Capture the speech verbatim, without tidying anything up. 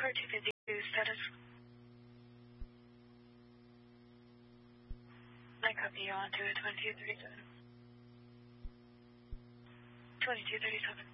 Car two fifty-two status. I copy you on to twenty-two thirty-seven. twenty-two thirty-seven.